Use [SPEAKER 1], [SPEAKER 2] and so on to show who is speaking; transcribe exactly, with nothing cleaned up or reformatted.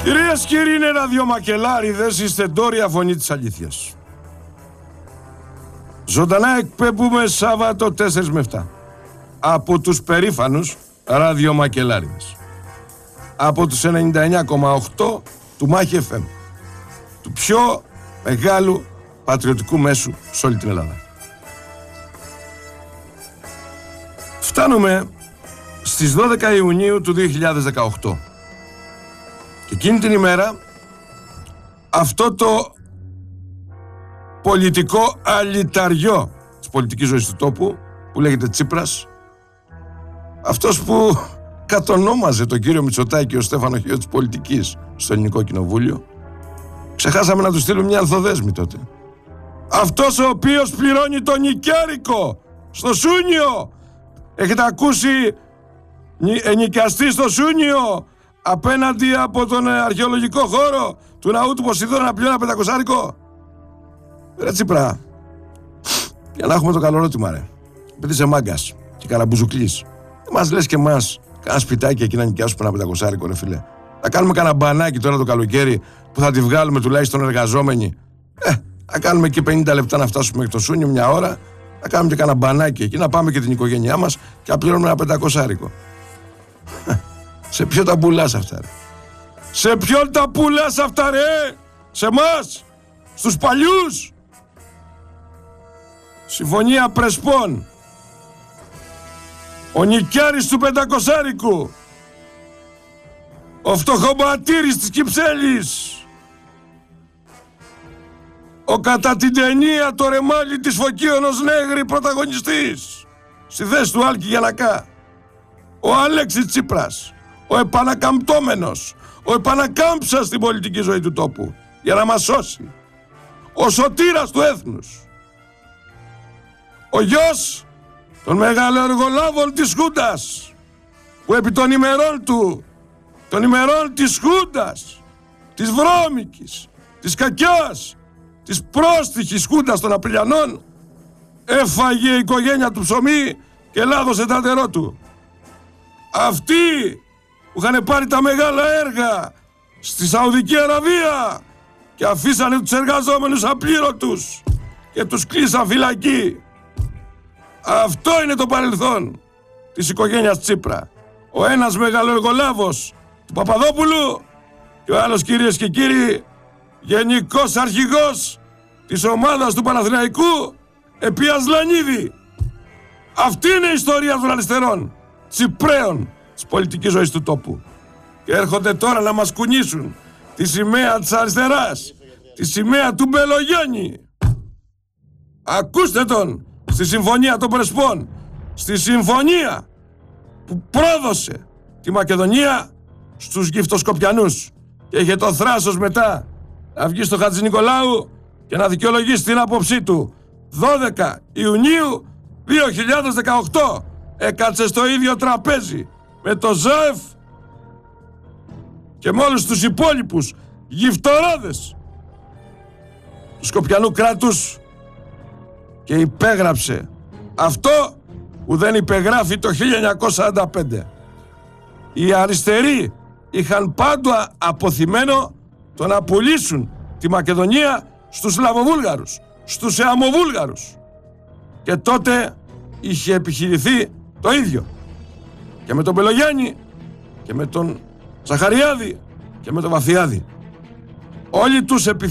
[SPEAKER 1] Κυρίες και κύριοι, είναι ραδιομακελάριδες, είστε ντόρια φωνή της αλήθειας. Ζωντανά εκπέμπουμε Σάββατο τέσσερα με επτά από τους περήφανους ραδιομακελάριδες, από τους ενενήντα εννιά κόμμα οκτώ του Μάχη εφ εμ, του πιο μεγάλου πατριωτικού μέσου σε όλη την Ελλάδα. Φτάνουμε στις δώδεκα Ιουνίου του δύο χιλιάδες δεκαοκτώ και εκείνη την ημέρα αυτό το πολιτικό αλυταριό της πολιτικής ζωής του τόπου που λέγεται Τσίπρας, αυτός που κατονόμαζε τον κύριο Μητσοτάκη ως Στέφανο Χ της πολιτικής στο Ελληνικό Κοινοβούλιο, ξεχάσαμε να του στείλουμε μια ανθοδέσμη τότε. Αυτός ο οποίος πληρώνει το νοικιάρικο στο Σούνιο. Έχετε ακούσει ενοικιαστή στο Σούνιο απέναντι από τον αρχαιολογικό χώρο του ναού του Ποσειδώνα να πληρώνει ένα πεντακοσάρικο? Ρε Τσίπρα, για να έχουμε το καλό ερώτημα, ρε. Επειδή είσαι μάγκας και καραμπουζουκλής, δεν μας λες και εμάς κάνα σπιτάκι εκεί να νοικιάσουμε ένα πεντακοσάρικο, ρε φίλε? Θα κάνουμε κανένα μπανάκι τώρα το καλοκαίρι που θα τη βγάλουμε τουλάχιστον εργαζόμενοι. Ε, θα κάνουμε και πενήντα λεπτά να φτάσουμε μέχρι το Σούνιο, μια ώρα. Θα κάνουμε και κανένα μπανάκι εκεί, να πάμε και την οικογένειά μας και να πληρώνουμε ένα πεντακοσάρικο. Σε ποιον τα πουλάς αυτά, ρε? Σε ποιον τα πουλάς αυτά, ρε? Σε εμάς, στους παλιούς? Συμφωνία Πρεσπών. Ο νοικιάρης του πεντακοσάρικου. Ο φτωχομπατήρης της Κυψέλης. Ο κατά την ταινία το ρεμάλι της Φωκίωνος Νέγρη πρωταγωνιστής στη θέση του Άλκη Γιαννακά. Ο Αλέξης Τσίπρας, ο επανακαμπτόμενος, ο επανακάμψας στην πολιτική ζωή του τόπου για να μας σώσει. Ο σωτήρας του έθνους. Ο γιος των μεγαλοεργολάβων της Χούντας, που επί των ημερών του, των ημερών της Χούντας, της βρώμικης, της κακιάς, της πρόστιχης Χούντας των Απριλιανών, έφαγε η οικογένεια του ψωμί και λάδωσε τα ντερό του. Αυτοί που είχαν πάρει τα μεγάλα έργα στη Σαουδική Αραβία και αφήσανε τους εργαζόμενους απλήρωτους και τους κλείσαν φυλακή. Αυτό είναι το παρελθόν της οικογένειας Τσίπρα. Ο ένας μεγαλοεργολάβος του Παπαδόπουλου και ο άλλος, κυρίες και κύριοι, γενικός αρχηγός της ομάδας του Παναθηναϊκού επί Ασλανίδη. Αυτή είναι η ιστορία των αριστερών Τσιπραίων της πολιτικής ζωής του τόπου. Και έρχονται τώρα να μας κουνήσουν τη σημαία της αριστεράς, τη σημαία του Μπελογιάννη. Ακούστε τον στη συμφωνία των Πρεσπών, στη συμφωνία που πρόδωσε τη Μακεδονία στους Γυφτοσκοπιανούς, και είχε το θράσος μετά να βγει στο Χατζηνικολάου και να δικαιολογήσει την άποψή του. δώδεκα Ιουνίου δύο χιλιάδες δεκαοκτώ έκατσε στο ίδιο τραπέζι με το ΖΑΕΦ και με όλους τους υπόλοιπους γυφτοράδες του Σκοπιανού κράτους και υπέγραψε αυτό που δεν υπεγράφει το χίλια εννιακόσια σαράντα πέντε. Οι αριστεροί είχαν πάντα αποθυμένο το να πουλήσουν τη Μακεδονία στους Σλαβοβούλγαρους, στους Εαμοβούλγαρους. Και τότε είχε επιχειρηθεί το ίδιο. Και με τον Μπελογιάννη και με τον Ζαχαριάδη και με τον Βαθιάδη. Όλοι τους επιθυμούν